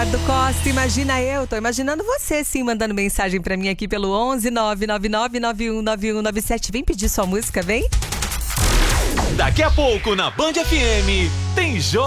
Eduardo Costa, imagina eu. Tô imaginando você, sim, mandando mensagem pra mim aqui pelo 11 999 919197. Vem pedir sua música, vem? Daqui a pouco na Band FM tem